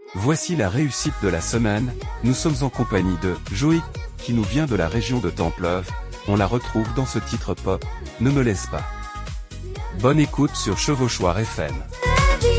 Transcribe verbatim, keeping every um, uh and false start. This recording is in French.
Voici la réussite de la semaine, nous sommes en compagnie de Joey, qui nous vient de la région de Templeuve, on la retrouve dans ce titre pop, Ne me laisse pas. Bonne écoute sur Chevauchoir F M.